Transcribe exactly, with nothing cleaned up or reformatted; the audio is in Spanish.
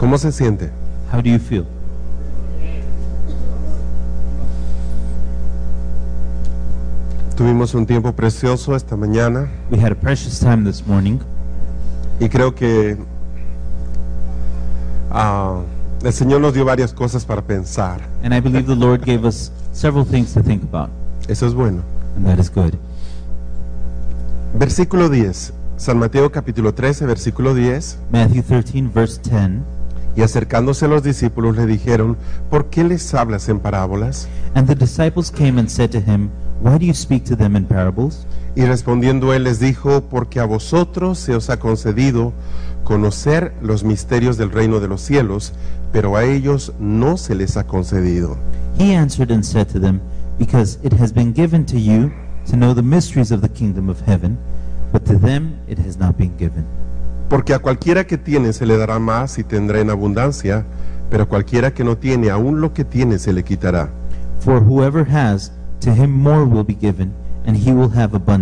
¿Cómo se siente? How do you feel? Tuvimos un tiempo precioso esta mañana We had a precious time this morning, y creo que ah, el Señor nos dio varias cosas para pensar. and I believe the Lord gave us several things to think about, Eso es bueno. and that is good. Versículo diez, San Mateo capítulo trece, versículo diez. Matthew thirteen, verse ten. Y acercándose a los discípulos le dijeron, ¿por qué les hablas en parábolas? And the disciples came and said to him, Why do you speak to them in parables? Y respondiendo él les dijo, porque a vosotros se os ha concedido conocer los misterios del reino de los cielos, pero a ellos no se les ha concedido. He answered and said to them, Because it has been given to you to know the mysteries of the kingdom of heaven, but to them it has not been given. Porque a cualquiera que tiene se le dará más y tendrá en abundancia, pero cualquiera que no tiene, aún lo que tiene se le quitará. For whoever has, to him more will be given, and he will have abundance.